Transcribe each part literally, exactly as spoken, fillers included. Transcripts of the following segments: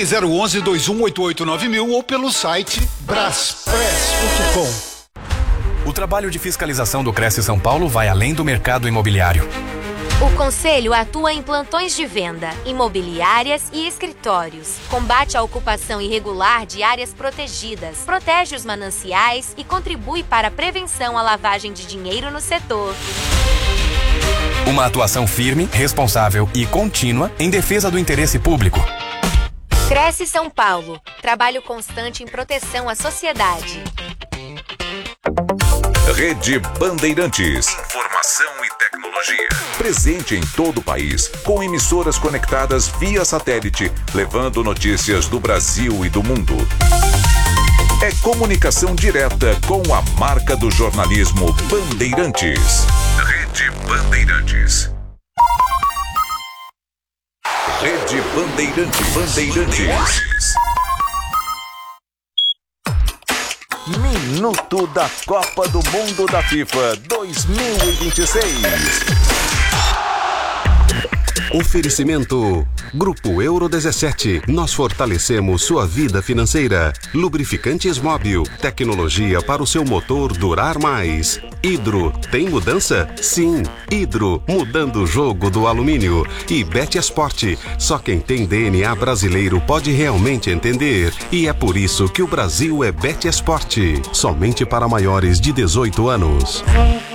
Ligue zero onze, dois um oito oito, nove mil ou pelo site braspress ponto com. O trabalho de fiscalização do Cresce São Paulo vai além do mercado imobiliário. O Conselho atua em plantões de venda, imobiliárias e escritórios. Combate a ocupação irregular de áreas protegidas, protege os mananciais e contribui para a prevenção à lavagem de dinheiro no setor. Uma atuação firme, responsável e contínua em defesa do interesse público. Cresce São Paulo. Trabalho constante em proteção à sociedade. Rede Bandeirantes. Informação e tecnologia. Presente em todo o país, com emissoras conectadas via satélite, levando notícias do Brasil e do mundo. É comunicação direta com a marca do jornalismo Bandeirantes. Rede Bandeirantes. Rede Bandeirantes. Bandeirantes. Minuto da Copa do Mundo da FIFA dois mil e vinte e seis. Oferecimento Grupo Euro dezessete. Nós fortalecemos sua vida financeira. Lubrificantes Móbil. Tecnologia para o seu motor durar mais. Hidro. Tem mudança? Sim. Hidro. Mudando o jogo do alumínio. E Betesport. Só quem tem D N A brasileiro pode realmente entender. E é por isso que o Brasil é Betesport. Somente para maiores de dezoito anos.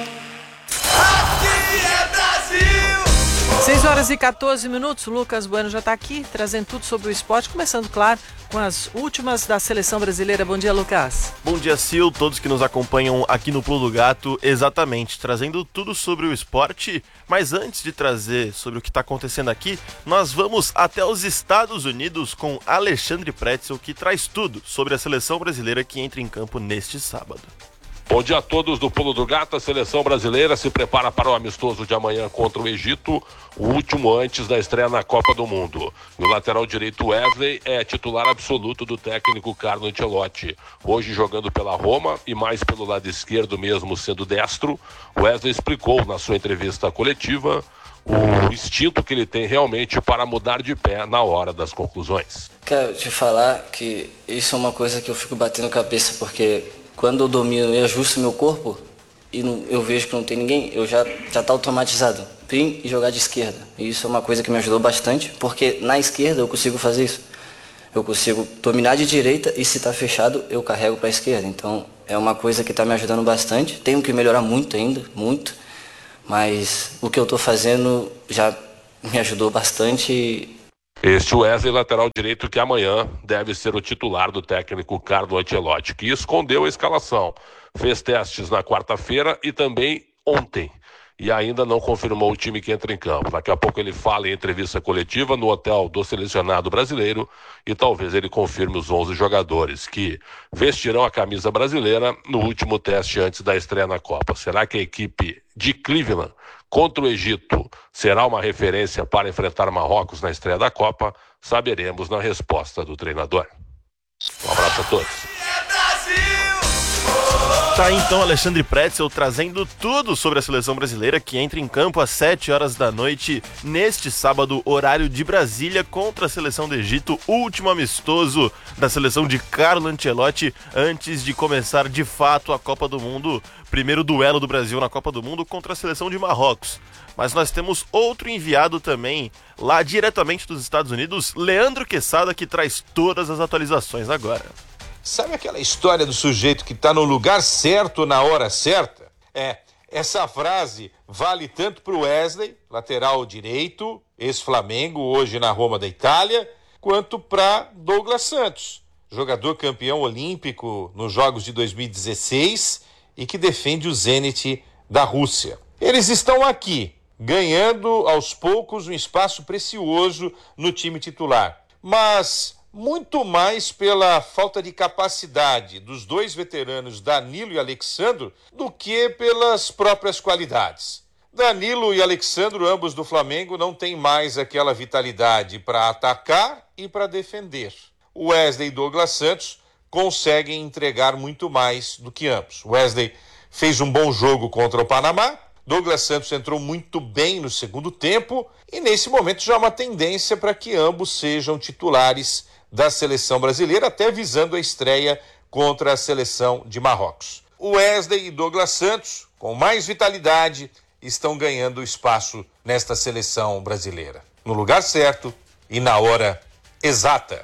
seis horas e quatorze minutos, Lucas Bueno já está aqui, trazendo tudo sobre o esporte, começando, claro, com as últimas da seleção brasileira. Bom dia, Lucas. Bom dia, Sil, todos que nos acompanham aqui no Pulo do Gato, exatamente, trazendo tudo sobre o esporte, mas antes de trazer sobre o que está acontecendo aqui, nós vamos até os Estados Unidos com Alexandre Pretzel, que traz tudo sobre a seleção brasileira que entra em campo neste sábado. Bom dia a todos do Pulo do Gato. A seleção brasileira se prepara para o amistoso de amanhã contra o Egito, o último antes da estreia na Copa do Mundo. No lateral direito, Wesley é titular absoluto do técnico Carlo Ancelotti. Hoje jogando pela Roma e mais pelo lado esquerdo mesmo sendo destro, Wesley explicou na sua entrevista coletiva o instinto que ele tem realmente para mudar de pé na hora das conclusões. Quero te falar que isso é uma coisa que eu fico batendo cabeça, porque quando eu domino e ajusto meu corpo e não, eu vejo que não tem ninguém, eu já já tá automatizado. Pim e jogar de esquerda. E isso é uma coisa que me ajudou bastante, porque na esquerda eu consigo fazer isso. Eu consigo dominar de direita e se tá fechado, eu carrego para a esquerda. Então é uma coisa que tá me ajudando bastante. Tenho que melhorar muito ainda, muito. Mas o que eu tô fazendo já me ajudou bastante. Este Wesley, lateral direito, que amanhã deve ser o titular do técnico Carlo Ancelotti, que escondeu a escalação. Fez testes na quarta-feira e também ontem. E ainda não confirmou o time que entra em campo. Daqui a pouco ele fala em entrevista coletiva no hotel do selecionado brasileiro e talvez ele confirme os onze jogadores que vestirão a camisa brasileira no último teste antes da estreia na Copa. Será que a equipe de Cleveland contra o Egito será uma referência para enfrentar Marrocos na estreia da Copa? Saberemos na resposta do treinador. Um abraço a todos. Tá então Alexandre Pretzel trazendo tudo sobre a seleção brasileira que entra em campo às sete horas da noite neste sábado, horário de Brasília, contra a seleção do Egito, último amistoso da seleção de Carlo Ancelotti antes de começar de fato a Copa do Mundo, primeiro duelo do Brasil na Copa do Mundo contra a seleção de Marrocos. Mas nós temos outro enviado também, lá diretamente dos Estados Unidos, Leandro Quesada, que traz todas as atualizações agora. Sabe aquela história do sujeito que está no lugar certo na hora certa? É, essa frase vale tanto para o Wesley, lateral direito, ex-Flamengo, hoje na Roma da Itália, quanto para Douglas Santos, jogador campeão olímpico nos Jogos de dois mil e dezesseis e que defende o Zenit da Rússia. Eles estão aqui, ganhando aos poucos um espaço precioso no time titular, mas muito mais pela falta de capacidade dos dois veteranos Danilo e Alexandro do que pelas próprias qualidades. Danilo e Alexandro, ambos do Flamengo, não têm mais aquela vitalidade para atacar e para defender. O Wesley e Douglas Santos conseguem entregar muito mais do que ambos. Wesley fez um bom jogo contra o Panamá, Douglas Santos entrou muito bem no segundo tempo e nesse momento já há uma tendência para que ambos sejam titulares da seleção brasileira, até visando a estreia contra a seleção de Marrocos. O Wesley e Douglas Santos, com mais vitalidade, estão ganhando espaço nesta seleção brasileira. No lugar certo e na hora exata.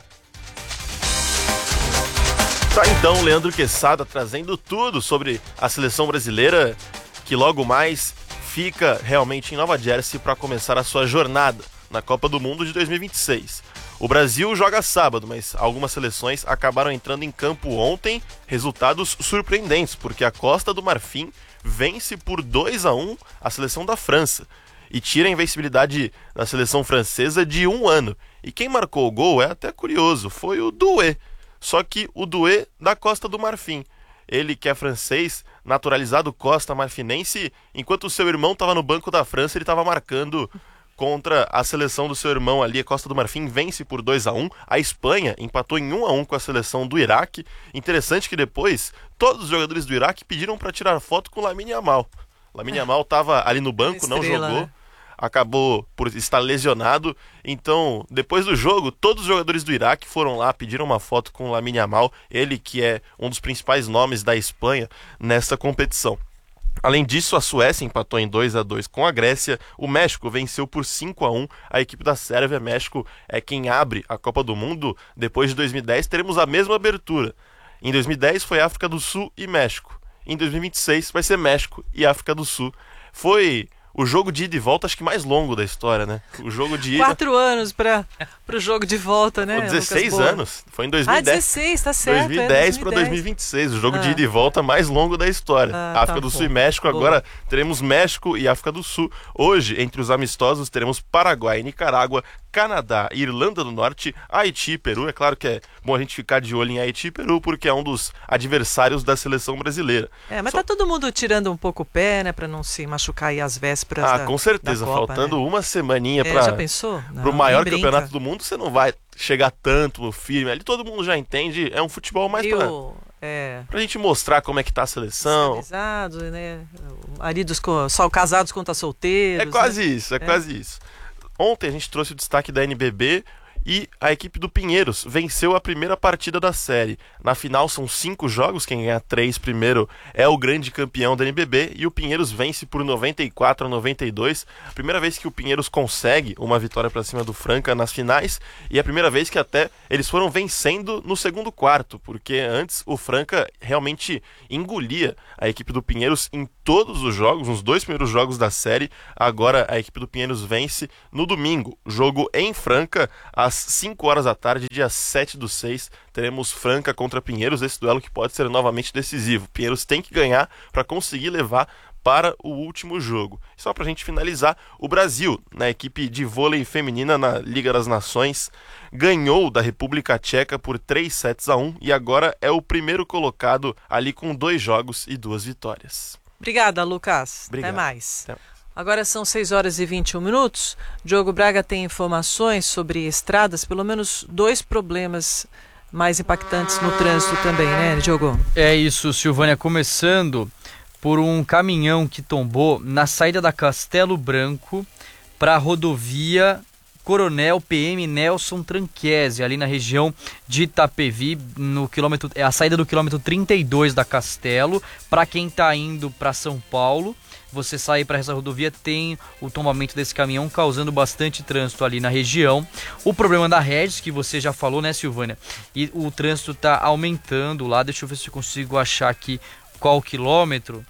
Tá então, Leandro Quesada trazendo tudo sobre a seleção brasileira, que logo mais fica realmente em Nova Jersey para começar a sua jornada na Copa do Mundo de dois mil e vinte e seis. O Brasil joga sábado, mas algumas seleções acabaram entrando em campo ontem, resultados surpreendentes, porque a Costa do Marfim vence por dois a um a seleção da França e tira a invencibilidade da seleção francesa de um ano. E quem marcou o gol é até curioso, foi o Doué, só que o Doué da Costa do Marfim. Ele, que é francês, naturalizado costa marfinense, enquanto o seu irmão estava no banco da França, ele estava marcando contra a seleção do seu irmão ali. A Costa do Marfim vence por dois a um. A Espanha empatou em um a um com a seleção do Iraque. Interessante que depois todos os jogadores do Iraque pediram para tirar foto com o Lamine Yamal. Lamine Yamal estava ali no banco, não jogou, né? Acabou por estar lesionado. Então, depois do jogo, todos os jogadores do Iraque foram lá, pediram uma foto com o Lamine Yamal, ele que é um dos principais nomes da Espanha nessa competição. Além disso, a Suécia empatou em dois a dois com a Grécia, o México venceu por cinco a um a equipe da Sérvia. México é quem abre a Copa do Mundo. Depois de dois mil e dez teremos a mesma abertura. Em dois mil e dez foi África do Sul e México. Em dois mil e vinte e seis vai ser México e África do Sul. Foi o jogo de ida e volta, acho que mais longo da história, né? O jogo de ida... Quatro anos para o jogo de volta, né? dezesseis anos. Foi em dois mil e dez. Ah, dezesseis, tá certo. dois mil e dez para dois mil e vinte e seis. O jogo ah. de ida e volta mais longo da história. Ah, África tá do bom. Sul e México. Boa. Agora teremos México e África do Sul. Hoje, entre os amistosos, teremos Paraguai e Nicarágua, Canadá, Irlanda do Norte, Haiti e Peru. É claro que é bom a gente ficar de olho em Haiti e Peru, porque é um dos adversários da seleção brasileira. É, mas Só... tá todo mundo tirando um pouco o pé, né, para não se machucar aí às vésperas Ah, da, com certeza. da Copa, Faltando né? uma semaninha É, para já pensou? Não, o maior nem campeonato brinca. do mundo, você não vai chegar tanto firme. Ali todo mundo já entende, é um futebol mais E pra, o- é, pra gente mostrar como é que tá a seleção. Organizado, né? Maridos com, só casados contra solteiros. É quase né? isso, é, quase isso. Ontem a gente trouxe o destaque da N B B e a equipe do Pinheiros venceu a primeira partida da série. Na final são cinco jogos, quem ganhar três primeiro é o grande campeão da N B B, e o Pinheiros vence por noventa e quatro a noventa e dois. Primeira vez que o Pinheiros consegue uma vitória para cima do Franca nas finais, e é a primeira vez que até eles foram vencendo no segundo quarto, porque antes o Franca realmente engolia a equipe do Pinheiros em todos os jogos, nos dois primeiros jogos da série. Agora a equipe do Pinheiros vence no domingo, jogo em Franca, às cinco horas da tarde, dia sete do seis, teremos Franca contra Pinheiros, esse duelo que pode ser novamente decisivo. Pinheiros tem que ganhar para conseguir levar para o último jogo. Só para a gente finalizar, o Brasil, na equipe de vôlei feminina na Liga das Nações, ganhou da República Tcheca por três sets a um e agora é o primeiro colocado ali com dois jogos e duas vitórias. Obrigada, Lucas. Obrigado. Até mais. Até. Agora são seis horas e vinte e um minutos. Diogo Braga tem informações sobre estradas, pelo menos dois problemas mais impactantes no trânsito também, né, Diogo? É isso, Silvânia, começando por um caminhão que tombou na saída da Castelo Branco para a rodovia Coronel P M Nelson Tranquese, ali na região de Itapevi, no quilômetro, é a saída do quilômetro trinta e dois da Castelo. Para quem está indo para São Paulo, você sair para essa rodovia, tem o tombamento desse caminhão causando bastante trânsito ali na região. O problema da Regis, que você já falou, né, Silvânia? E o trânsito está aumentando lá. Deixa eu ver se eu consigo achar aqui qual quilômetro.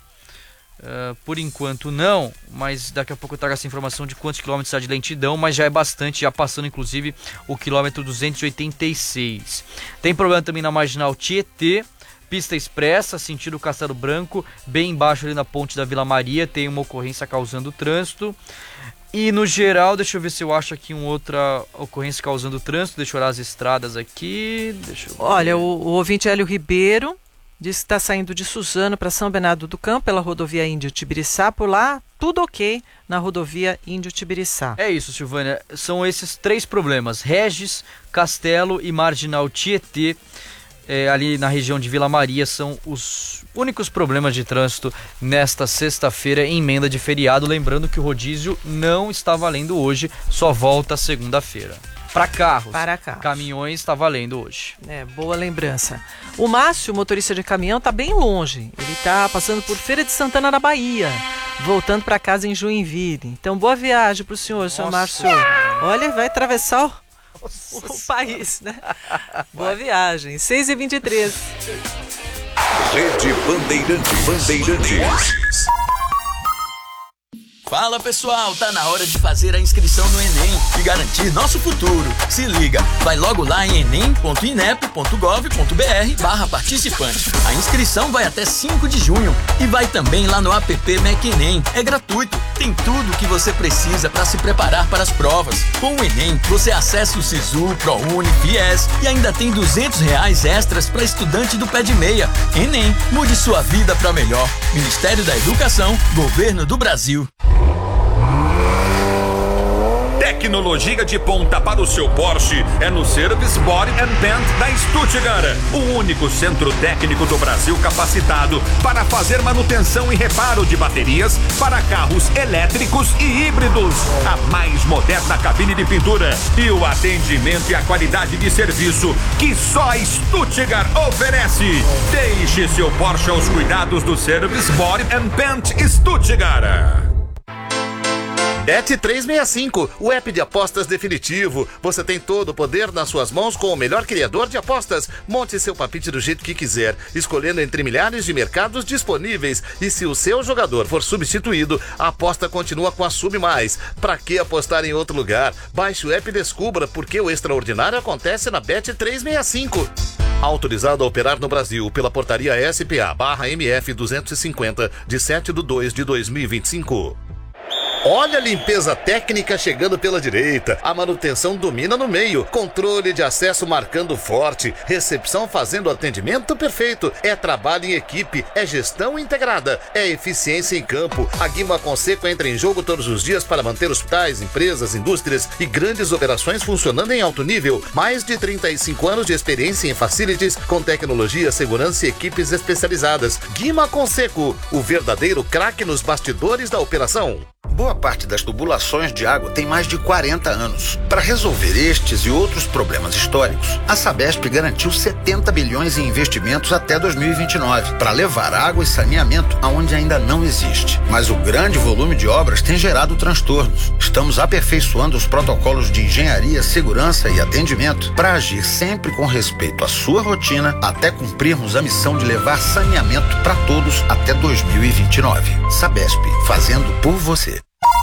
Uh, por enquanto não, mas daqui a pouco eu trago essa informação de quantos quilômetros está de lentidão, mas já é bastante, já passando inclusive o quilômetro duzentos e oitenta e seis. Tem problema também na Marginal Tietê, pista expressa, sentido Castelo Branco, bem embaixo ali na ponte da Vila Maria, tem uma ocorrência causando trânsito. E no geral, deixa eu ver se eu acho aqui uma outra ocorrência causando trânsito, deixa eu olhar as estradas aqui. Deixa eu Olha, o, o ouvinte Hélio Ribeiro diz que está saindo de Suzano para São Bernardo do Campo pela rodovia Índio-Tibiriçá. Por lá, tudo ok na rodovia Índio-Tibiriçá. É isso, Silvânia. São esses três problemas: Regis, Castelo e Marginal Tietê. É, ali na região de Vila Maria são os únicos problemas de trânsito nesta sexta-feira em emenda de feriado. Lembrando que o rodízio não está valendo hoje, só volta segunda-feira. para carros. Para carros. Caminhões está valendo hoje. É, boa lembrança. O Márcio, motorista de caminhão, está bem longe. Ele está passando por Feira de Santana, na Bahia, voltando para casa em Joinville. Então, boa viagem para o senhor, senhor Márcio. Olha, vai atravessar o, o país, né? Boa viagem. seis e vinte e três. Rede Bandeirantes. Bandeirantes. Fala pessoal, tá na hora de fazer a inscrição no Enem e garantir nosso futuro. Se liga, vai logo lá em enem ponto inep ponto gov ponto br barra participante. A inscrição vai até cinco de junho e vai também lá no app MacEnem. É gratuito, tem tudo o que você precisa para se preparar para as provas. Com o Enem, você acessa o Sisu, ProUni, Fies e ainda tem duzentos reais extras para estudante do pé de meia. Enem, mude sua vida para melhor. Ministério da Educação, Governo do Brasil. Tecnologia de ponta para o seu Porsche é no Service Body and Paint da Stuttgart, o único centro técnico do Brasil capacitado para fazer manutenção e reparo de baterias para carros elétricos e híbridos. A mais moderna cabine de pintura e o atendimento e a qualidade de serviço que só a Stuttgart oferece. Deixe seu Porsche aos cuidados do Service Body and Paint Stuttgart. Bet trezentos e sessenta e cinco, o app de apostas definitivo. Você tem todo o poder nas suas mãos com o melhor criador de apostas. Monte seu palpite do jeito que quiser, escolhendo entre milhares de mercados disponíveis. E se o seu jogador for substituído, a aposta continua com a Sub Mais. Pra que apostar em outro lugar? Baixe o app e descubra porque o extraordinário acontece na Bet trezentos e sessenta e cinco. Autorizado a operar no Brasil pela portaria S P A barra M F duzentos e cinquenta de sete de dois de dois mil e vinte e cinco. Olha a limpeza técnica chegando pela direita, a manutenção domina no meio, controle de acesso marcando forte, recepção fazendo atendimento perfeito, é trabalho em equipe, é gestão integrada, é eficiência em campo. A Guima Conseco entra em jogo todos os dias para manter hospitais, empresas, indústrias e grandes operações funcionando em alto nível. Mais de trinta e cinco anos de experiência em facilities com tecnologia, segurança e equipes especializadas. Guima Conseco, o verdadeiro craque nos bastidores da operação. Boa parte das tubulações de água tem mais de quarenta anos. Para resolver estes e outros problemas históricos, a Sabesp garantiu setenta bilhões em investimentos até dois mil e vinte e nove para levar água e saneamento aonde ainda não existe. Mas o grande volume de obras tem gerado transtornos. Estamos aperfeiçoando os protocolos de engenharia, segurança e atendimento para agir sempre com respeito à sua rotina até cumprirmos a missão de levar saneamento para todos até dois mil e vinte e nove. Sabesp, fazendo por você.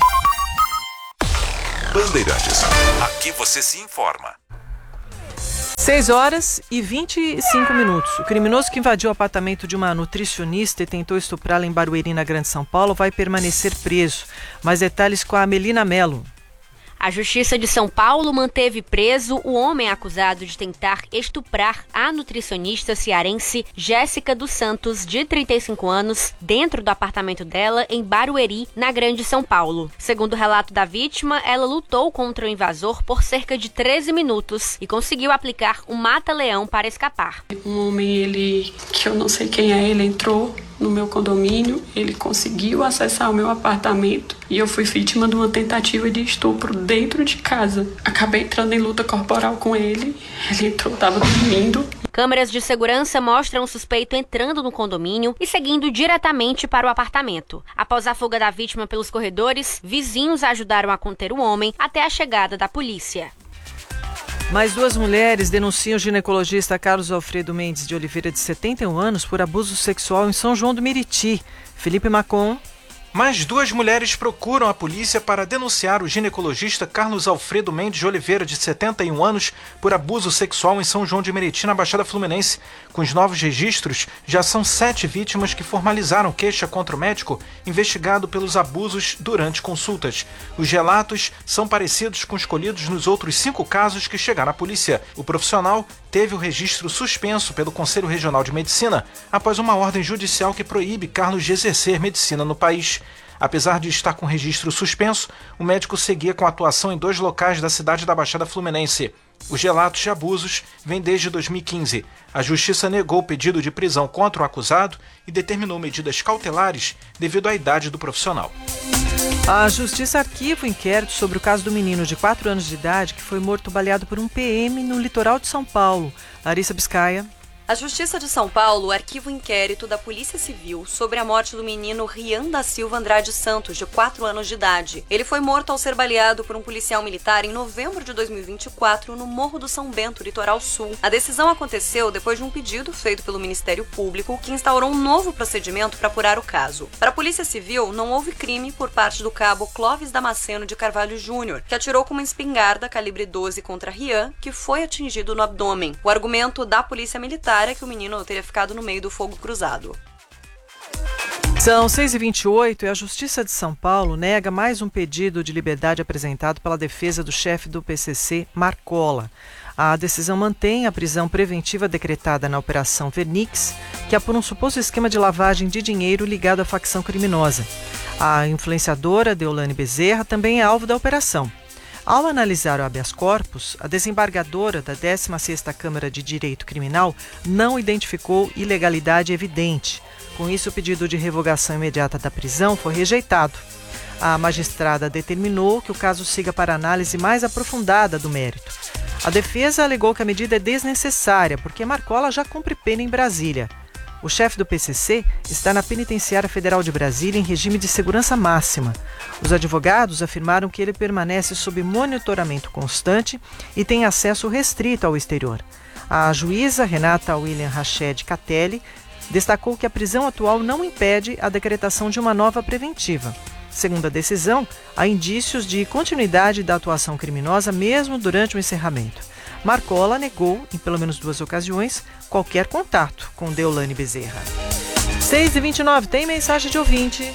Bandeirantes, aqui você se informa. seis horas e vinte e cinco minutos. O criminoso que invadiu o apartamento de uma nutricionista e tentou estuprá-la em Barueri, na Grande São Paulo, vai permanecer preso. Mais detalhes com a Melina Mello. A Justiça de São Paulo manteve preso o homem acusado de tentar estuprar a nutricionista cearense Jéssica dos Santos, de trinta e cinco anos, dentro do apartamento dela em Barueri, na Grande São Paulo. Segundo o relato da vítima, ela lutou contra o invasor por cerca de treze minutos e conseguiu aplicar um mata-leão para escapar. Um homem, ele, que eu não sei quem é, ele entrou no meu condomínio, ele conseguiu acessar o meu apartamento e eu fui vítima de uma tentativa de estupro dentro de casa. Acabei entrando em luta corporal com ele, ele entrou, estava dormindo. Câmeras de segurança mostram o suspeito entrando no condomínio e seguindo diretamente para o apartamento. Após a fuga da vítima pelos corredores, vizinhos ajudaram a conter o homem até a chegada da polícia. Mais duas mulheres denunciam o ginecologista Carlos Alfredo Mendes de Oliveira, de setenta e um anos, por abuso sexual em São João do Meriti. Felipe Macon. Mais duas mulheres procuram a polícia para denunciar o ginecologista Carlos Alfredo Mendes de Oliveira, de setenta e um anos, por abuso sexual em São João de Meriti, na Baixada Fluminense. Com os novos registros, já são sete vítimas que formalizaram queixa contra o médico, investigado pelos abusos durante consultas. Os relatos são parecidos com os colhidos nos outros cinco casos que chegaram à polícia. O profissional teve o registro suspenso pelo Conselho Regional de Medicina após uma ordem judicial que proíbe Carlos de exercer medicina no país. Apesar de estar com registro suspenso, o médico seguia com atuação em dois locais da cidade da Baixada Fluminense. Os relatos de abusos vêm desde dois mil e quinze. A Justiça negou o pedido de prisão contra o acusado e determinou medidas cautelares devido à idade do profissional. A Justiça arquiva o inquérito sobre o caso do menino de quatro anos de idade que foi morto baleado por um P M no litoral de São Paulo. Larissa Biscaia. A Justiça de São Paulo arquiva o inquérito da Polícia Civil sobre a morte do menino Rian da Silva Andrade Santos, de quatro anos de idade. Ele foi morto ao ser baleado por um policial militar em novembro de dois mil e vinte e quatro no Morro do São Bento, litoral sul. A decisão aconteceu depois de um pedido feito pelo Ministério Público, que instaurou um novo procedimento para apurar o caso. Para a Polícia Civil, não houve crime por parte do cabo Clóvis Damasceno de Carvalho Júnior, que atirou com uma espingarda calibre doze contra Rian, que foi atingido no abdômen. O argumento da Polícia Militar é que o menino teria ficado no meio do fogo cruzado. São seis e vinte e oito e a Justiça de São Paulo nega mais um pedido de liberdade apresentado pela defesa do chefe do P C C, Marcola. A decisão mantém a prisão preventiva decretada na Operação Vernix, que apura um suposto esquema de lavagem de dinheiro ligado à facção criminosa. A influenciadora Deolane Bezerra também é alvo da operação. Ao analisar o habeas corpus, a desembargadora da décima sexta Câmara de Direito Criminal não identificou ilegalidade evidente. Com isso, o pedido de revogação imediata da prisão foi rejeitado. A magistrada determinou que o caso siga para análise mais aprofundada do mérito. A defesa alegou que a medida é desnecessária, porque Marcola já cumpre pena em Brasília. O chefe do P C C está na Penitenciária Federal de Brasília em regime de segurança máxima. Os advogados afirmaram que ele permanece sob monitoramento constante e tem acesso restrito ao exterior. A juíza Renata William Rached Catelli destacou que a prisão atual não impede a decretação de uma nova preventiva. Segundo a decisão, há indícios de continuidade da atuação criminosa mesmo durante o encerramento. Marcola negou, em pelo menos duas ocasiões, qualquer contato com Deolane Bezerra. seis e vinte e nove, tem mensagem de ouvinte.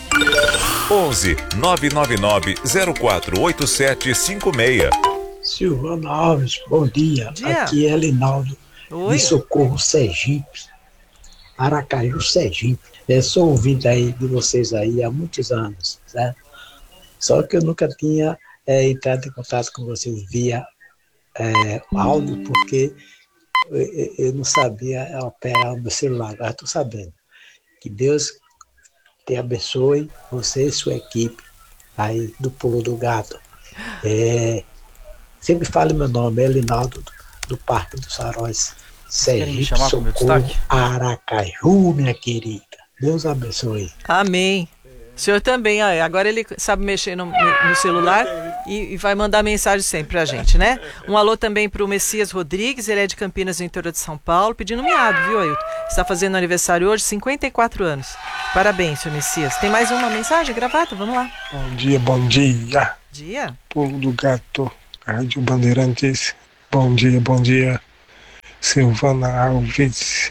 onze nove nove nove zero quatro oito sete cinco seis. Silvana Alves, bom dia. dia. Aqui é Linaldo, Oi. de Socorro, Sergipe. Aracaju, Sergipe. Eu sou ouvindo aí de vocês aí há muitos anos, certo? Só que eu nunca tinha é, entrado em contato com vocês via é, áudio, porque eu, eu não sabia operar o meu celular. Agora estou sabendo. Que Deus te abençoe, você e sua equipe aí do Pulo do Gato. É, sempre fale meu nome, é Linaldo do, do Parque dos Faróis. Sergipe, Socorro, Aracaju, minha querida. Deus abençoe. Amém. O senhor também, ó, agora ele sabe mexer no, no celular e, e vai mandar mensagem sempre pra gente, né? Um alô também pro Messias Rodrigues, ele é de Campinas, no interior de São Paulo, pedindo miado, viu, Ailton? Está fazendo aniversário hoje, cinquenta e quatro anos. Parabéns, senhor Messias. Tem mais uma mensagem gravada? Vamos lá. Bom dia, bom dia. Dia. Pulo do Gato, Rádio Bandeirantes. Bom dia, bom dia. Silvana Alves.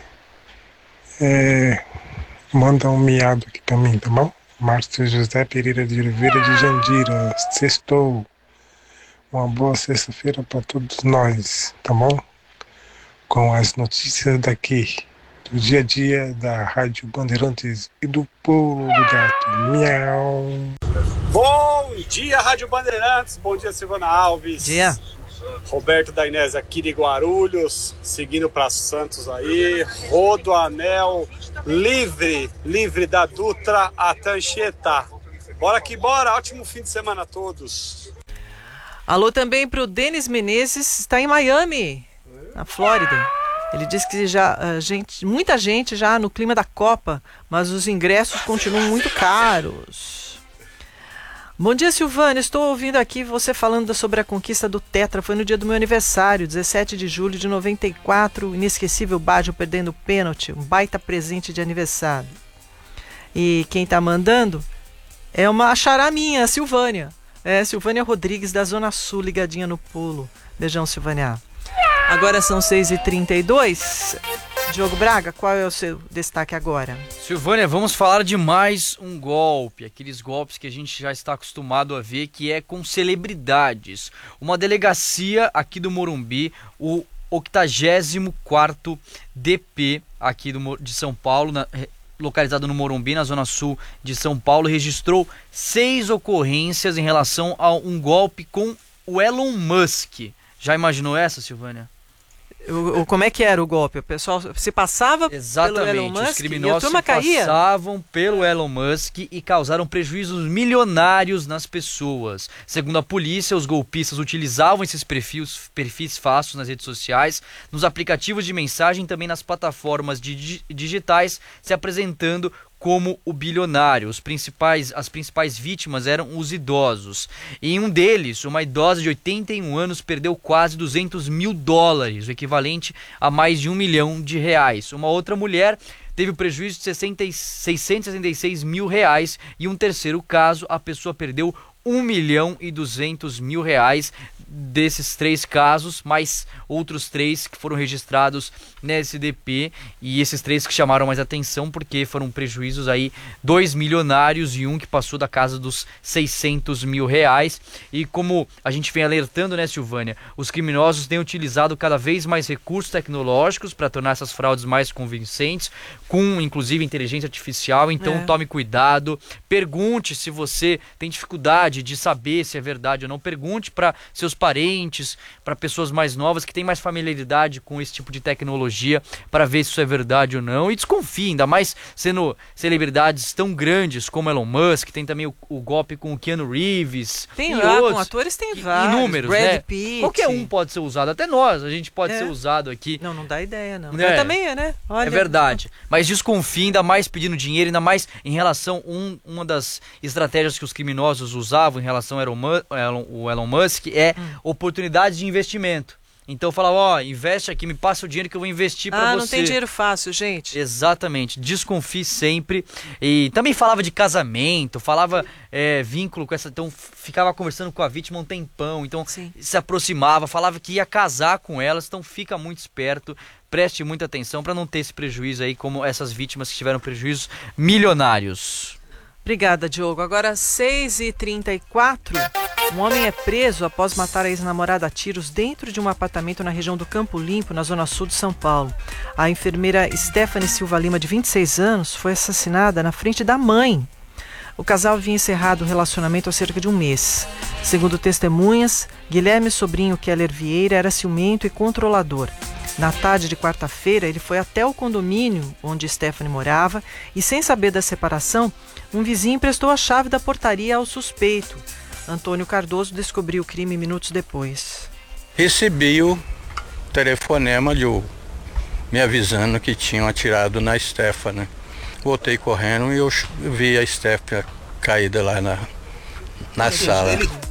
É, manda um miado aqui pra mim, tá bom? Márcio José Pereira de Oliveira de Jandira. Sextou. Uma boa sexta-feira para todos nós, tá bom? Com as notícias daqui, do dia a dia da Rádio Bandeirantes e do Pulo do Gato. Miau. Bom dia, Rádio Bandeirantes. Bom dia, Silvana Alves. Dia. Roberto da Inés aqui de Guarulhos, seguindo para Santos aí. Rodoanel livre, livre da Dutra a Tancheta. Bora que bora, ótimo fim de semana a todos. Alô também pro Denis Menezes, está em Miami, na Flórida. Ele disse que já, a gente, muita gente já no clima da Copa, mas os ingressos continuam muito caros. Bom dia, Silvana. Estou ouvindo aqui você falando sobre a conquista do Tetra. Foi no dia do meu aniversário, dezessete de julho de noventa e quatro. Inesquecível Baggio perdendo o pênalti. Um baita presente de aniversário. E quem está mandando é uma xará minha, a Silvânia. É, Silvânia Rodrigues, da Zona Sul, ligadinha no pulo. Beijão, Silvânia. Agora são seis e trinta e dois. Diogo Braga, qual é o seu destaque agora? Silvânia, vamos falar de mais um golpe, aqueles golpes que a gente já está acostumado a ver, que é com celebridades. Uma delegacia aqui do Morumbi, o octogésimo quarto D P aqui do, de São Paulo, na, localizado no Morumbi, na zona sul de São Paulo, registrou seis ocorrências em relação a um golpe com o Elon Musk. Já imaginou essa, Silvânia? O, o, como é que era o golpe? O pessoal se passava Exatamente, pelo Elon Musk os criminosos e a turma se caía? passavam pelo Elon Musk e causaram prejuízos milionários nas pessoas. Segundo a polícia, os golpistas utilizavam esses perfis, perfis falsos nas redes sociais, nos aplicativos de mensagem e também nas plataformas de, digitais, se apresentando como o bilionário. Os principais, as principais vítimas eram os idosos. Em um deles, uma idosa de oitenta e um anos perdeu quase duzentos mil dólares, o equivalente a mais de um milhão de reais. Uma outra mulher teve o prejuízo de seiscentos e sessenta e seis mil reais. E um terceiro caso, a pessoa perdeu um milhão e duzentos mil reais. Desses três casos, mais outros três que foram registrados na S D P, e esses três que chamaram mais atenção porque foram prejuízos aí, dois milionários e um que passou da casa dos seiscentos mil reais. E como a gente vem alertando, né, Silvânia, os criminosos têm utilizado cada vez mais recursos tecnológicos para tornar essas fraudes mais convincentes, com inclusive inteligência artificial. Então É. tome cuidado, pergunte se você tem dificuldade de saber se é verdade ou não, pergunte para seus parentes, para pessoas mais novas que têm mais familiaridade com esse tipo de tecnologia, para ver se isso é verdade ou não. E desconfie, ainda mais sendo celebridades tão grandes como Elon Musk, tem também o, o golpe com o Keanu Reeves. Tem e lá, outros, com atores tem vários. inúmeros, Brad né? Pitt. Qualquer um pode ser usado, até nós, a gente pode É. ser usado aqui. Não, não dá ideia, não. É. Eu também é, né? Olha, É verdade. Mas desconfie, ainda mais pedindo dinheiro, ainda mais em relação a um, uma das estratégias que os criminosos usavam em relação ao Elon, Mu- Elon, o Elon Musk é Hum. oportunidades de investimento. Então falava, ó, investe aqui, me passa o dinheiro que eu vou investir pra Ah, você. não tem dinheiro fácil, gente. Exatamente, desconfie sempre. E também falava de casamento, falava é, vínculo com essa. Então ficava conversando com a vítima um tempão, então se aproximava, falava que ia casar com elas. Então fica muito esperto, preste muita atenção para não ter esse prejuízo aí, como essas vítimas que tiveram prejuízos milionários. Obrigada, Diogo. Agora, seis e trinta e quatro. Um homem é preso após matar a ex-namorada a tiros dentro de um apartamento na região do Campo Limpo, na zona sul de São Paulo. A enfermeira Stephanie Silva Lima, de vinte e seis anos, foi assassinada na frente da mãe. O casal havia encerrado o relacionamento há cerca de um mês. Segundo testemunhas, Guilherme Sobrinho Keller Vieira era ciumento e controlador. Na tarde de quarta-feira, ele foi até o condomínio onde Stephanie morava e, sem saber da separação, um vizinho emprestou a chave da portaria ao suspeito. Antônio Cardoso descobriu o crime minutos depois. Recebi o telefonema de o- me avisando que tinham atirado na Stephanie. Voltei correndo e eu ch- vi a Stephanie caída lá na, na sala.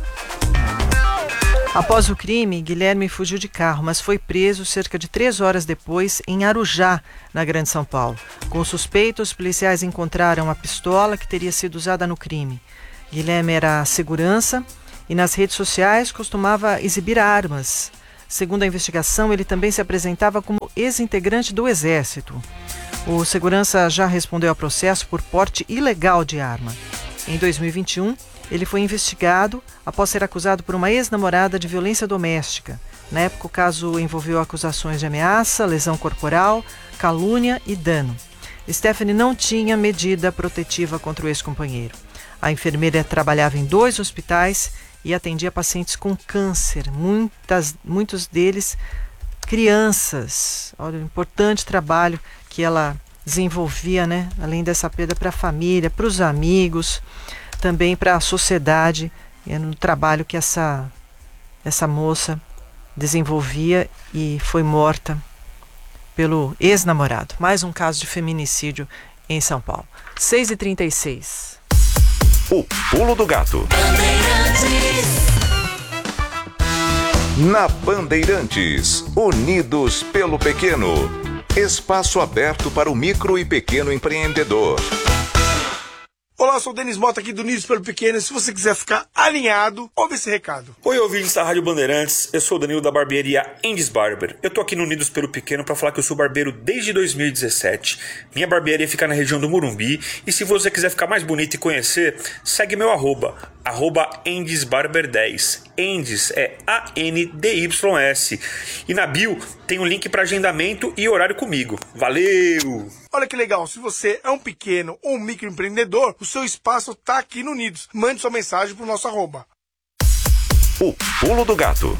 Após o crime, Guilherme fugiu de carro, mas foi preso cerca de três horas depois em Arujá, na Grande São Paulo. Com o suspeito, os policiais encontraram a pistola que teria sido usada no crime. Guilherme era segurança e nas redes sociais costumava exibir armas. Segundo a investigação, ele também se apresentava como ex-integrante do Exército. O segurança já respondeu ao processo por porte ilegal de arma. Em dois mil e vinte e um, ele foi investigado após ser acusado por uma ex-namorada de violência doméstica. Na época, o caso envolveu acusações de ameaça, lesão corporal, calúnia e dano. Stephanie não tinha medida protetiva contra o ex-companheiro. A enfermeira trabalhava em dois hospitais e atendia pacientes com câncer, muitas, muitos deles crianças. Olha, o importante trabalho que ela desenvolvia, né? Além dessa perda para a família, para os amigos, também para a sociedade, é no trabalho que essa, essa moça desenvolvia e foi morta pelo ex-namorado. Mais um caso de feminicídio em São Paulo. seis e trinta e seis. O Pulo do Gato. Na Bandeirantes, unidos pelo pequeno. Espaço aberto para o micro e pequeno empreendedor. Olá, eu sou o Denis Mota aqui do Unidos pelo Pequeno. Se você quiser ficar alinhado, ouve esse recado. Oi, ouvintes da Rádio Bandeirantes, eu sou o Danilo da barbearia Andy's Barber. Eu tô aqui no Unidos pelo Pequeno pra falar que eu sou barbeiro desde dois mil e dezessete. Minha barbearia fica na região do Morumbi. E se você quiser ficar mais bonito e conhecer, segue meu arroba, arroba Andy's Barber dez. Andy's é A N D Y S. E na bio tem um link para agendamento e horário comigo. Valeu! Olha que legal, se você é um pequeno ou um microempreendedor, o seu espaço tá aqui no Unidos. Mande sua mensagem pro nosso arroba. O Pulo do Gato.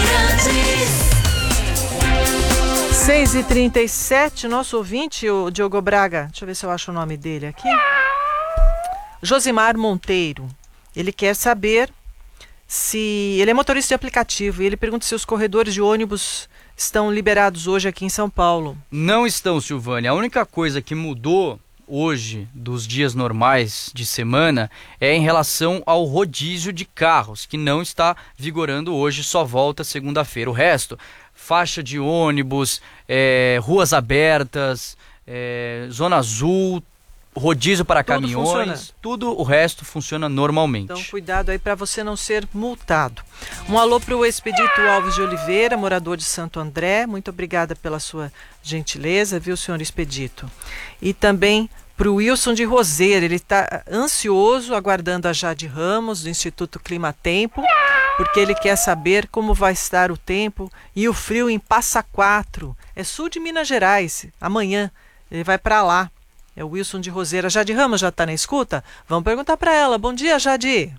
seis e trinta e sete, nosso ouvinte, o Diogo Braga, deixa eu ver se eu acho o nome dele aqui. Josimar Monteiro. Ele quer saber se... Ele é motorista de aplicativo e ele pergunta se os corredores de ônibus estão liberados hoje aqui em São Paulo. Não estão, Silvânia. A única coisa que mudou hoje dos dias normais de semana é em relação ao rodízio de carros, que não está vigorando hoje, só volta segunda-feira. O resto, faixa de ônibus, é, ruas abertas, é, zona azul, rodízio para Tudo caminhões, funciona. tudo o resto funciona normalmente. Então, cuidado aí para você não ser multado. Um alô para o Expedito Alves de Oliveira, morador de Santo André. Muito obrigada pela sua gentileza, viu, senhor Expedito? E também para o Wilson de Roseira. Ele está ansioso, aguardando a Jade Ramos, do Instituto Clima Tempo, porque ele quer saber como vai estar o tempo e o frio em Passa Quatro. É sul de Minas Gerais. Amanhã ele vai para lá. É o Wilson de Roseira. Jade Ramos já está na escuta? Vamos perguntar para ela. Bom dia, Jade.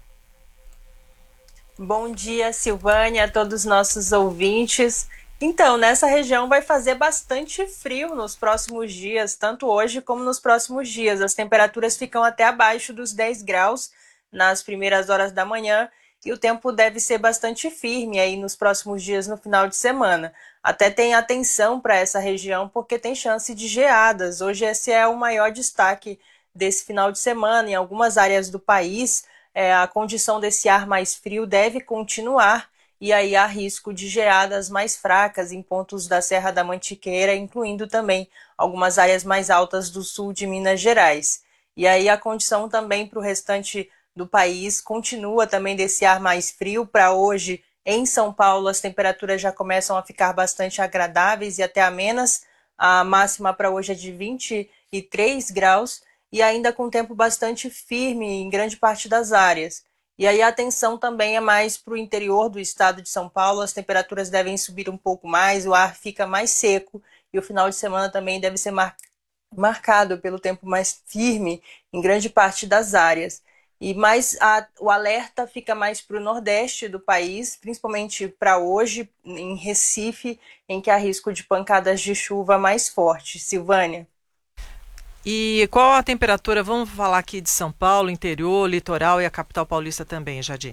Bom dia, Silvânia, a todos os nossos ouvintes. Então, nessa região vai fazer bastante frio nos próximos dias, tanto hoje como nos próximos dias. As temperaturas ficam até abaixo dos dez graus nas primeiras horas da manhã e o tempo deve ser bastante firme aí nos próximos dias no final de semana. Até tem atenção para essa região porque tem chance de geadas. Hoje esse é o maior destaque desse final de semana. Em algumas áreas do país, é, a condição desse ar mais frio deve continuar e aí há risco de geadas mais fracas em pontos da Serra da Mantiqueira, incluindo também algumas áreas mais altas do sul de Minas Gerais. E aí a condição também para o restante do país continua também desse ar mais frio. Para hoje, em São Paulo, as temperaturas já começam a ficar bastante agradáveis e até amenas. A máxima para hoje é de vinte e três graus e ainda com tempo bastante firme em grande parte das áreas. E aí a atenção também é mais para o interior do estado de São Paulo. As temperaturas devem subir um pouco mais, o ar fica mais seco e o final de semana também deve ser mar- marcado pelo tempo mais firme em grande parte das áreas. E mais a, o alerta fica mais para o nordeste do país, principalmente para hoje, em Recife, em que há risco de pancadas de chuva mais fortes. Silvânia. E qual a temperatura? Vamos falar aqui de São Paulo, interior, litoral e a capital paulista também, Jadir.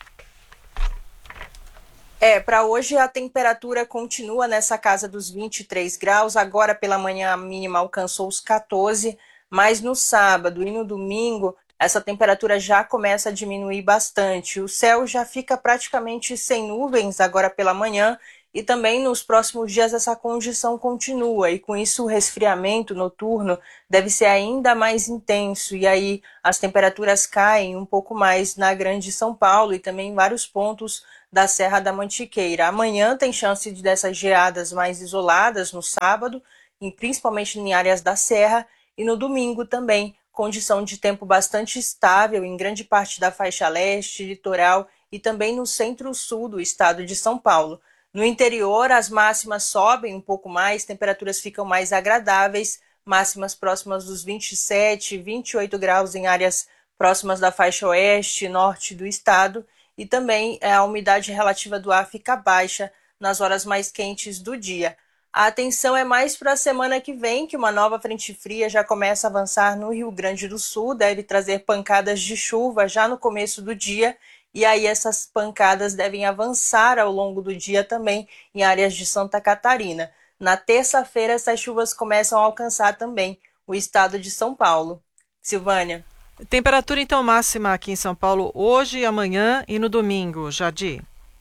É, para hoje a temperatura continua nessa casa dos vinte e três graus. Agora pela manhã a mínima alcançou os catorze, mas no sábado e no domingo essa temperatura já começa a diminuir bastante. O céu já fica praticamente sem nuvens agora pela manhã e também nos próximos dias essa condição continua e com isso o resfriamento noturno deve ser ainda mais intenso e aí as temperaturas caem um pouco mais na Grande São Paulo e também em vários pontos da Serra da Mantiqueira. Amanhã tem chance de dessas geadas mais isoladas no sábado, e principalmente em áreas da Serra e no domingo também condição de tempo bastante estável em grande parte da faixa leste, litoral e também no centro-sul do estado de São Paulo. No interior, as máximas sobem um pouco mais, temperaturas ficam mais agradáveis, máximas próximas dos vinte e sete, vinte e oito graus em áreas próximas da faixa oeste e norte do estado, e também a umidade relativa do ar fica baixa nas horas mais quentes do dia. A atenção é mais para a semana que vem, que uma nova frente fria já começa a avançar no Rio Grande do Sul, deve trazer pancadas de chuva já no começo do dia, e aí essas pancadas devem avançar ao longo do dia também em áreas de Santa Catarina. Na terça-feira, essas chuvas começam a alcançar também o estado de São Paulo. Silvânia. Temperatura então máxima aqui em São Paulo hoje, amanhã e no domingo, Jadir.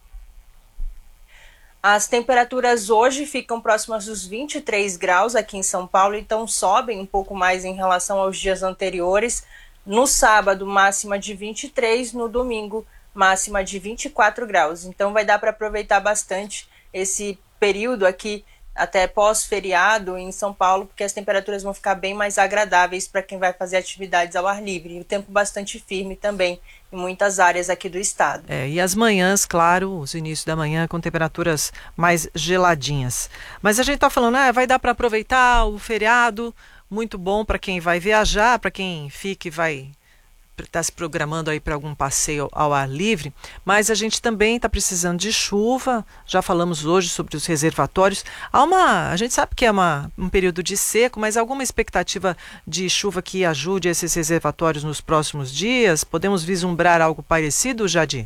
As temperaturas hoje ficam próximas dos vinte e três graus aqui em São Paulo, então sobem um pouco mais em relação aos dias anteriores. No sábado, máxima de vinte e três, no domingo, máxima de vinte e quatro graus. Então vai dar para aproveitar bastante esse período aqui, até pós-feriado em São Paulo, porque as temperaturas vão ficar bem mais agradáveis para quem vai fazer atividades ao ar livre. E o tempo bastante firme também em muitas áreas aqui do estado. É, e as manhãs, claro, os inícios da manhã com temperaturas mais geladinhas. Mas a gente está falando, ah, vai dar para aproveitar o feriado, muito bom para quem vai viajar, para quem fica e vai está se programando aí para algum passeio ao ar livre, mas a gente também está precisando de chuva. Já falamos hoje sobre os reservatórios. Há uma, a gente sabe que é uma, um período de seco, mas alguma expectativa de chuva que ajude esses reservatórios nos próximos dias? Podemos vislumbrar algo parecido, Jadi?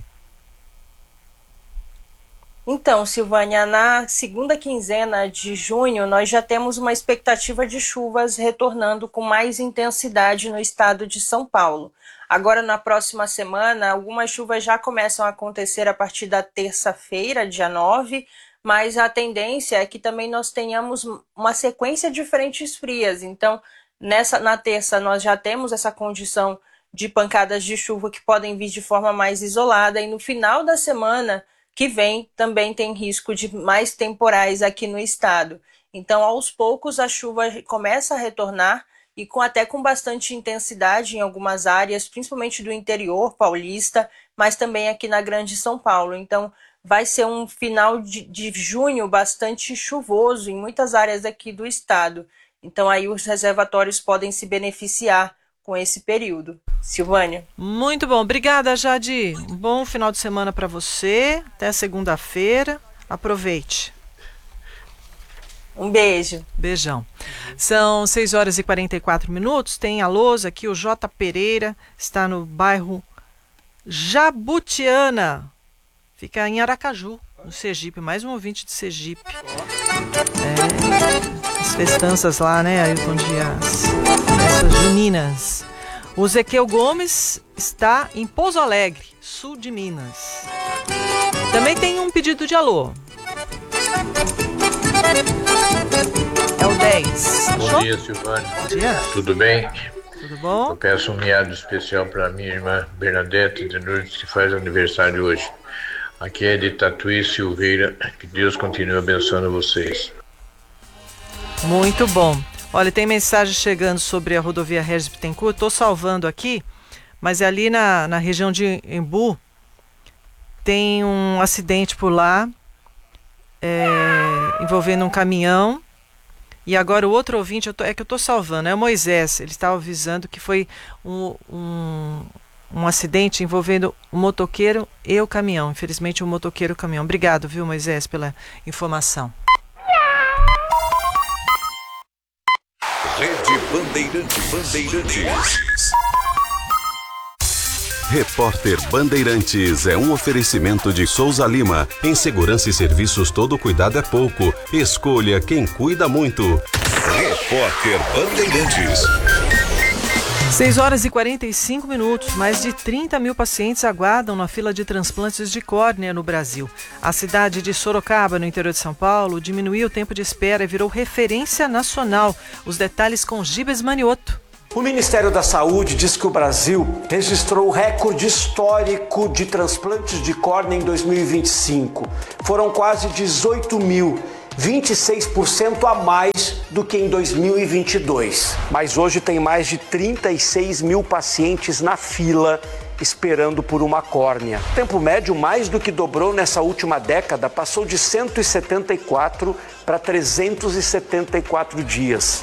Então, Silvânia, na segunda quinzena de junho, nós já temos uma expectativa de chuvas retornando com mais intensidade no estado de São Paulo. Agora, na próxima semana, algumas chuvas já começam a acontecer a partir da terça-feira, dia nove, mas a tendência é que também nós tenhamos uma sequência de frentes frias. Então, nessa, na terça, nós já temos essa condição de pancadas de chuva que podem vir de forma mais isolada, e no final da semana que vem também tem risco de mais temporais aqui no estado. Então, aos poucos, a chuva começa a retornar e com, até com bastante intensidade em algumas áreas, principalmente do interior paulista, mas também aqui na Grande São Paulo. Então, vai ser um final de, de junho bastante chuvoso em muitas áreas aqui do estado. Então, aí os reservatórios podem se beneficiar com esse período. Silvânia. Muito bom. Obrigada, Jadi. Um bom final de semana para você. Até segunda-feira. Aproveite. Um beijo. Beijão. São seis horas e quarenta e quatro minutos. Tem a lousa aqui, o J. Pereira. Está no bairro Jabutiana. Fica em Aracaju, no Sergipe. Mais um ouvinte de Sergipe. É, as festanças lá, né, Ailton Dias? Essas juninas. O Ezequiel Gomes está em Pouso Alegre, sul de Minas. Também tem um pedido de alô. É o dez. Bom Achou? dia, Silvânia. Bom dia. Tudo bem? Tudo bom? Eu peço um miado especial para minha irmã Bernadette de Lourdes, que faz aniversário hoje. Aqui é de Tatuí Silveira. Que Deus continue abençoando vocês. Muito bom. Olha, tem mensagem chegando sobre a rodovia Regis Bittencourt. Estou salvando aqui, mas ali na, na região de Embu tem um acidente por lá, é, envolvendo um caminhão. E agora o outro ouvinte, eu tô, é que eu estou salvando, é o Moisés. Ele estava avisando que foi um, um, um acidente envolvendo o motoqueiro e o caminhão. Infelizmente, o motoqueiro e o caminhão. Obrigado, viu, Moisés, pela informação. Rede Bandeirantes. Bandeirantes. Repórter Bandeirantes é um oferecimento de Souza Lima. Em segurança e serviços, todo cuidado é pouco. Escolha quem cuida muito. Repórter Bandeirantes. seis horas e quarenta e cinco minutos. Mais de trinta mil pacientes aguardam na fila de transplantes de córnea no Brasil. A cidade de Sorocaba, no interior de São Paulo, diminuiu o tempo de espera e virou referência nacional. Os detalhes com Gibes Manioto. O Ministério da Saúde diz que o Brasil registrou o recorde histórico de transplantes de córnea em dois mil e vinte e cinco. Foram quase dezoito mil, vinte e seis por cento a mais do que em dois mil e vinte e dois. Mas hoje tem mais de trinta e seis mil pacientes na fila esperando por uma córnea. O tempo médio mais do que dobrou nessa última década, passou de cento e setenta e quatro para trezentos e setenta e quatro dias.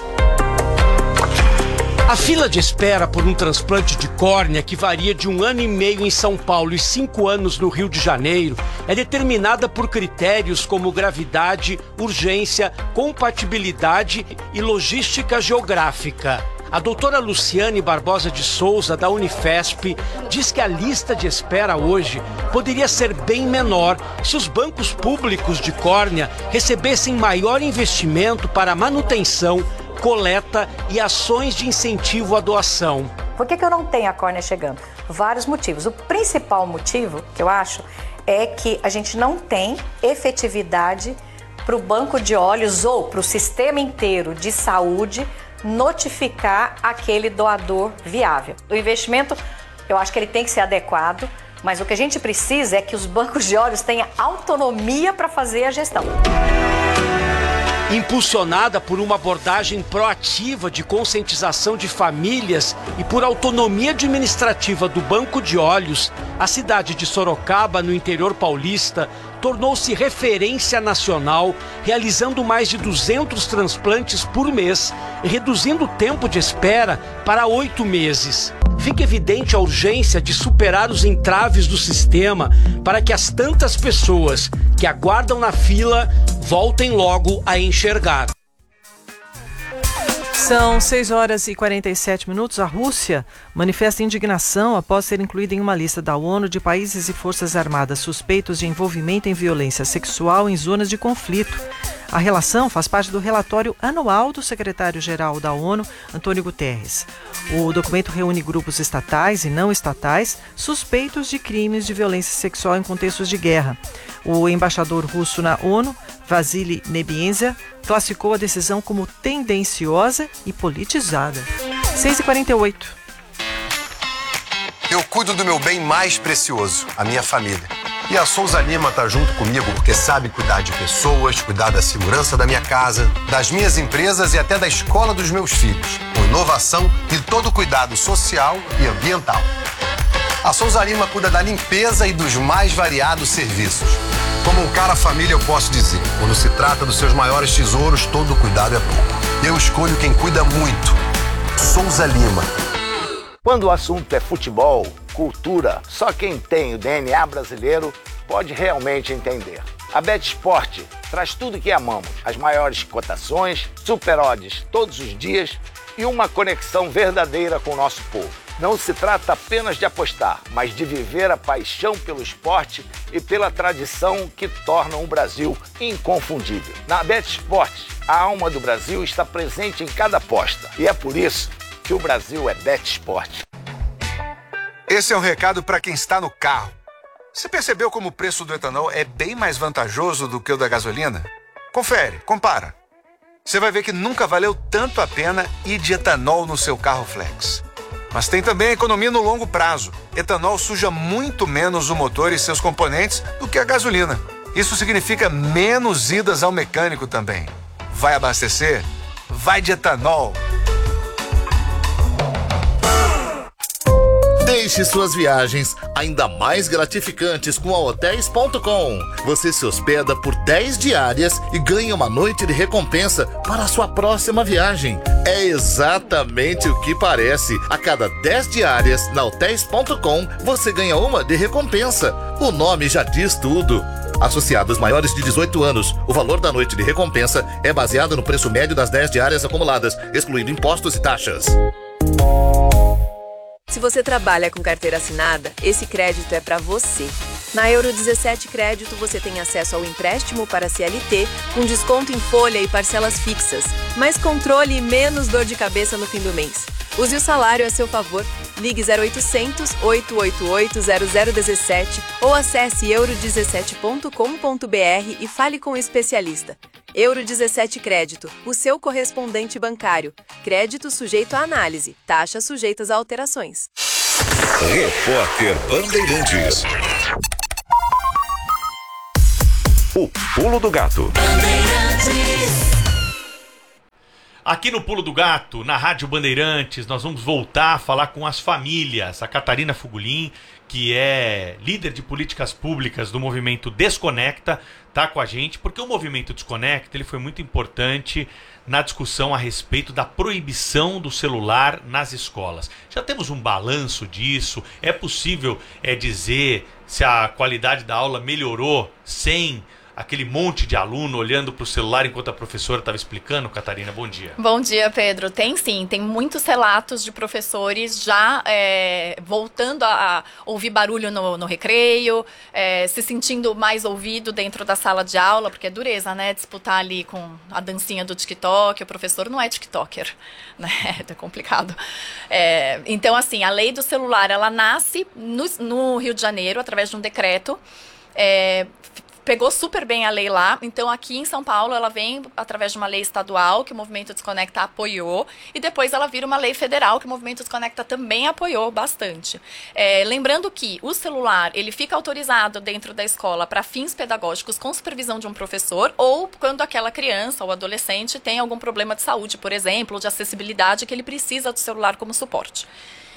A fila de espera por um transplante de córnea, que varia de um ano e meio em São Paulo e cinco anos no Rio de Janeiro, é determinada por critérios como gravidade, urgência, compatibilidade e logística geográfica. A doutora Luciane Barbosa de Souza, da Unifesp, diz que a lista de espera hoje poderia ser bem menor se os bancos públicos de córnea recebessem maior investimento para manutenção, coleta e ações de incentivo à doação. Por que que eu não tenho a córnea chegando? Vários motivos. O principal motivo, que eu acho, é que a gente não tem efetividade para o banco de olhos ou para o sistema inteiro de saúde notificar aquele doador viável. O investimento, eu acho que ele tem que ser adequado, mas o que a gente precisa é que os bancos de olhos tenham autonomia para fazer a gestão. Impulsionada por uma abordagem proativa de conscientização de famílias e por autonomia administrativa do Banco de Olhos, a cidade de Sorocaba, no interior paulista, tornou-se referência nacional, realizando mais de duzentos transplantes por mês e reduzindo o tempo de espera para oito meses. fica evidente a urgência de superar os entraves do sistema para que as tantas pessoas que aguardam na fila voltem logo a enxergar. São seis horas e quarenta e sete minutos. A Rússia manifesta indignação após ser incluída em uma lista da ONU de países e forças armadas suspeitos de envolvimento em violência sexual em zonas de conflito. A relação faz parte do relatório anual do secretário-geral da ONU, Antônio Guterres. O documento reúne grupos estatais e não estatais suspeitos de crimes de violência sexual em contextos de guerra. O embaixador russo na ONU, Vasily Nebensia, classificou a decisão como tendenciosa e politizada. seis e quarenta e oito. Eu cuido do meu bem mais precioso, a minha família. E a Souza Lima tá junto comigo porque sabe cuidar de pessoas, cuidar da segurança da minha casa, das minhas empresas e até da escola dos meus filhos, com inovação e todo o cuidado social e ambiental. A Souza Lima cuida da limpeza e dos mais variados serviços. Como um cara família, eu posso dizer, quando se trata dos seus maiores tesouros, todo cuidado é pouco. Eu escolho quem cuida muito. Souza Lima. Quando o assunto é futebol, cultura, só quem tem o D N A brasileiro pode realmente entender. A BetSport traz tudo que amamos, as maiores cotações, super odds todos os dias e uma conexão verdadeira com o nosso povo. Não se trata apenas de apostar, mas de viver a paixão pelo esporte e pela tradição que tornam o Brasil inconfundível. Na BetSport, a alma do Brasil está presente em cada aposta e é por isso que o Brasil é BetSport. Esse é um recado para quem está no carro. Você percebeu como o preço do etanol é bem mais vantajoso do que o da gasolina? Confere, compara. Você vai ver que nunca valeu tanto a pena ir de etanol no seu carro flex. Mas tem também a economia no longo prazo. Etanol suja muito menos o motor e seus componentes do que a gasolina. Isso significa menos idas ao mecânico também. Vai abastecer? Vai de etanol. Deixe suas viagens ainda mais gratificantes com a hotéis ponto com. Você se hospeda por dez diárias e ganha uma noite de recompensa para a sua próxima viagem. É exatamente o que parece. A cada dez diárias na hotéis ponto com, você ganha uma de recompensa. O nome já diz tudo. Associados maiores de dezoito anos, o valor da noite de recompensa é baseado no preço médio das dez diárias acumuladas, excluindo impostos e taxas. Se você trabalha com carteira assinada, esse crédito é para você. Na Euro dezessete Crédito, você tem acesso ao empréstimo para C L T, com desconto em folha e parcelas fixas, mais controle e menos dor de cabeça no fim do mês. Use o salário a seu favor. Ligue zero oitocentos, oito oito oito, zero zero um sete ou acesse euro dezessete ponto com ponto br e fale com o especialista. Euro dezessete Crédito, o seu correspondente bancário. Crédito sujeito à análise. Taxas sujeitas a alterações. Repórter Bandeirantes. O Pulo do Gato. Aqui no Pulo do Gato, na Rádio Bandeirantes, nós vamos voltar a falar com as famílias. A Catarina Fugulin, que é líder de políticas públicas do movimento Desconecta, está com a gente, porque o movimento Desconecta ele foi muito importante na discussão a respeito da proibição do celular nas escolas. Já temos um balanço disso? É possível é, dizer se a qualidade da aula melhorou sem aquele monte de aluno olhando para o celular enquanto a professora estava explicando? Catarina, bom dia. Bom dia, Pedro. Tem sim, tem muitos relatos de professores já é, voltando a, a ouvir barulho no, no recreio, é, se sentindo mais ouvido dentro da sala de aula, porque é dureza, né? Disputar ali com a dancinha do TikTok, o professor não é TikToker, né? É complicado. É, então, assim, a lei do celular, ela nasce no, no Rio de Janeiro, através de um decreto, é, pegou super bem a lei lá, então aqui em São Paulo ela vem através de uma lei estadual que o Movimento Desconecta apoiou e depois ela vira uma lei federal que o Movimento Desconecta também apoiou bastante. É, lembrando que o celular ele fica autorizado dentro da escola para fins pedagógicos com supervisão de um professor ou quando aquela criança ou adolescente tem algum problema de saúde, por exemplo, ou de acessibilidade que ele precisa do celular como suporte.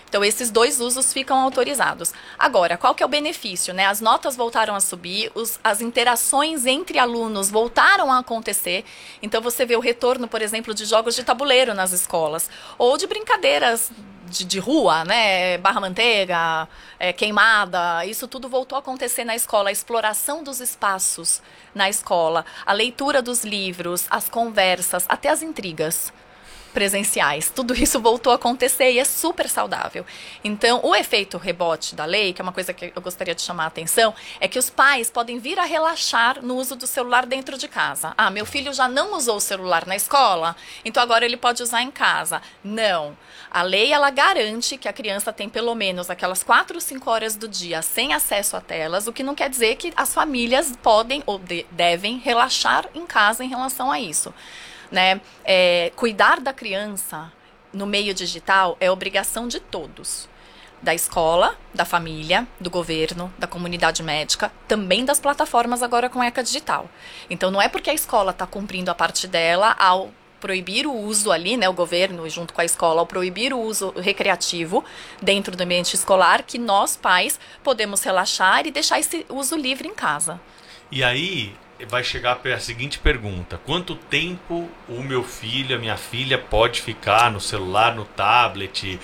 Então, esses dois usos ficam autorizados. Agora, qual que é o benefício, né? As notas voltaram a subir, os, as interações entre alunos voltaram a acontecer. Então, você vê o retorno, por exemplo, de jogos de tabuleiro nas escolas, ou de brincadeiras de, de rua, né? Barra-manteiga, é, queimada, isso tudo voltou a acontecer na escola. A exploração dos espaços na escola, a leitura dos livros, as conversas, até as intrigas presenciais. Tudo isso voltou a acontecer e é super saudável. Então, o efeito rebote da lei, que é uma coisa que eu gostaria de chamar a atenção, é que os pais podem vir a relaxar no uso do celular dentro de casa. Ah, meu filho já não usou o celular na escola, então agora ele pode usar em casa. Não. A lei, ela garante que a criança tem pelo menos aquelas quatro, cinco horas do dia sem acesso a telas, o que não quer dizer que as famílias podem ou de, devem relaxar em casa em relação a isso. Né? É, cuidar da criança no meio digital é obrigação de todos. Da escola, da família, do governo, da comunidade médica, também das plataformas agora com ECA Digital. Então não é porque a escola está cumprindo a parte dela ao proibir o uso ali, né, o governo junto com a escola, ao proibir o uso recreativo dentro do ambiente escolar, que nós, pais, podemos relaxar e deixar esse uso livre em casa. E aí vai chegar a seguinte pergunta: quanto tempo o meu filho, a minha filha pode ficar no celular, no tablet,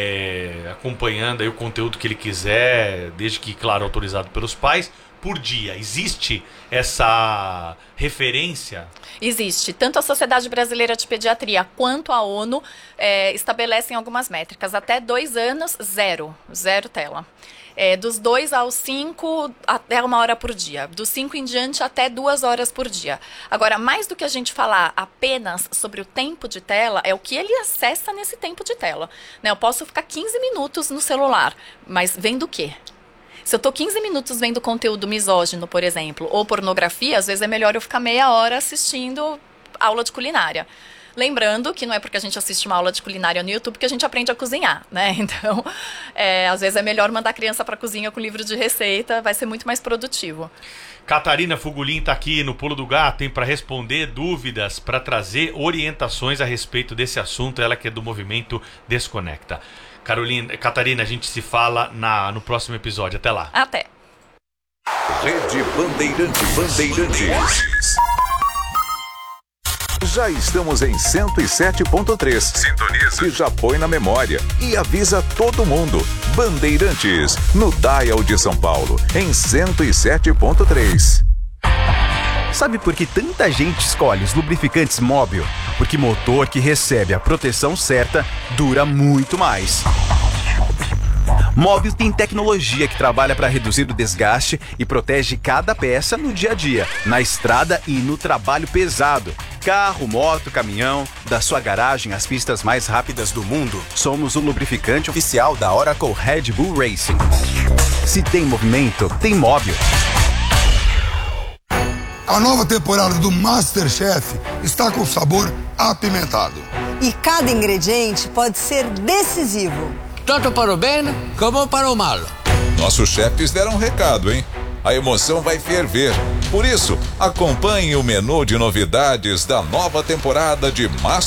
é, acompanhando aí o conteúdo que ele quiser, desde que, claro, autorizado pelos pais, por dia? Existe essa referência? Existe. Tanto a Sociedade Brasileira de Pediatria quanto a ONU é, estabelecem algumas métricas. Até dois anos, zero. Zero tela. É, dos dois aos cinco, até uma hora por dia. Dos cinco em diante, até duas horas por dia. Agora, mais do que a gente falar apenas sobre o tempo de tela, é o que ele acessa nesse tempo de tela. Né? Eu posso ficar quinze minutos no celular, mas vendo o quê? Se eu estou quinze minutos vendo conteúdo misógino, por exemplo, ou pornografia, às vezes é melhor eu ficar meia hora assistindo aula de culinária. Lembrando que não é porque a gente assiste uma aula de culinária no YouTube que a gente aprende a cozinhar, né? Então, é, às vezes é melhor mandar a criança para a cozinha com livro de receita, vai ser muito mais produtivo. Catarina Fugulin está aqui no Pulo do Gato, tem para responder dúvidas, para trazer orientações a respeito desse assunto, ela que é do movimento Desconecta. Carolina, Catarina, a gente se fala na, no próximo episódio. Até lá. Até. Rede Bandeirantes. Bandeirantes. Já estamos em cento e sete ponto três. Sintoniza. E já põe na memória. E avisa todo mundo. Bandeirantes, no Dial de São Paulo, em cento e sete ponto três. Sabe por que tanta gente escolhe os lubrificantes Móbil? Porque motor que recebe a proteção certa dura muito mais. Móbil tem tecnologia que trabalha para reduzir o desgaste e protege cada peça no dia a dia, na estrada e no trabalho pesado. Carro, moto, caminhão, da sua garagem às pistas mais rápidas do mundo, somos o lubrificante oficial da Oracle Red Bull Racing. Se tem movimento, tem Móbil. A nova temporada do MasterChef está com sabor apimentado. E cada ingrediente pode ser decisivo. Tanto para o bem como para o mal. Nossos chefes deram um recado, hein? A emoção vai ferver. Por isso, acompanhe o menu de novidades da nova temporada de MasterChef.